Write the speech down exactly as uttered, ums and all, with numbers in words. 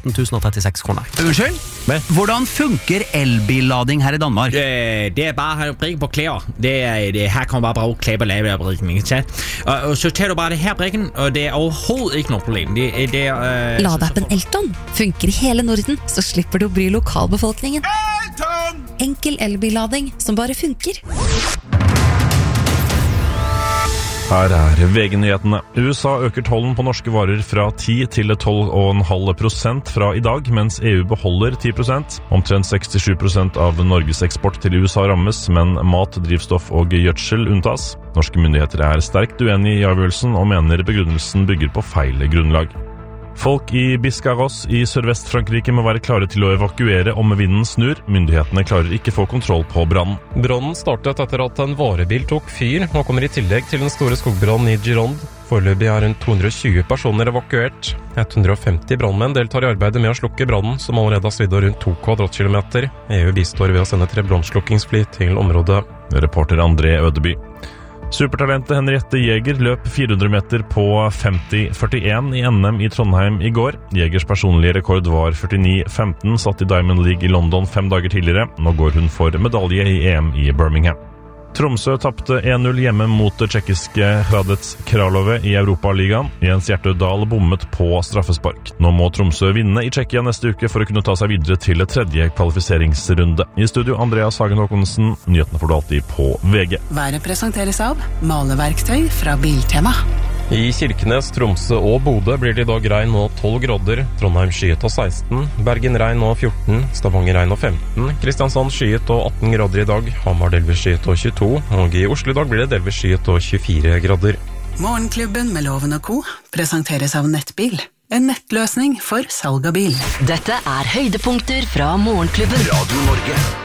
atten tusen trettiseks kroner. Unnskyld? Men? Hvordan funker elbillading her i Danmark? Det, det er bare at brikke på klær. Det er, det, her kan man bare bruge klær på lave brikken. Og, og så tager du bare det her brikken, og det er overhovedet ikke noe problem. Det, det er, øh, Ladeappen Elton funker i hele Norden, så slipper du å bry lokalbefolkningen. Elton! Enkel elbillading som bare funker. Her er V G-nyhetene. U S A øker tollen på norske varer fra ti til tolv komma fem prosent fra i dag, mens E U beholder ti prosent. Omtrent sekstisju prosent av Norges eksport til U S A rammes, men mat, drivstoff og gjødsel unntas. Norske myndigheter er sterkt uenige i avgjørelsen og mener begrunnelsen bygger på feil grunnlag. Folk i Biscarrosse i Sørvest-Frankrike må være klare til å evakuere om vinden snur. Myndighetene klarer ikke få kontroll på brannen. Brannen startet etter at en varebil tok fyr, og kommer i tillegg til den store skogbrannen i Gironde. Foreløpig er rundt to hundre og tjue personer evakuert. hundre og femti brannmenn deltar i arbeidet med å slukke brannen, som allerede har svidd av rundt to kvadratkilometer. E U bistår ved å sende tre brannslukkingsfly til området. Reporter André Ødeby. Supertalentet Henriette Jäger løp fire hundre meter på femti førtien i N M i Trondheim i går. Jägers personlige rekord var førtini femten, satt i Diamond League i London fem dager tidligere. Nå går hun for medalje i E M i Birmingham. Tromsø tapte en null hjemme mot det tjekkiske Hradec Kralove i Europaligaen. Jens Hjertø Dahl bommet på straffespark. Nå må Tromsø vinne i Tsjekkia neste uke for å kunne ta seg videre til tredje kvalifiseringsrunde. I studio Andreas Hagen Håkonsen, nyhetene får du alltid på V G. Været presenteres av maleverktøy fra Biltema. I Kirkenes, Tromsø og Bodø blir det i dag regn og tolv grader, Trondheim skyet og seksten, Bergen regn og fjorten, Stavanger regn og femten, Kristiansand skyet og atten grader i dag, Hamar delvis skyet og tjueto, og i Oslo i dag blir det delvis skyet og tjuefire grader. Morgenklubben med Loven og Co. presenteres av Nettbil, en nettløsning for salg av bil. Dette er høydepunkter fra Morgenklubben. Radio Norge.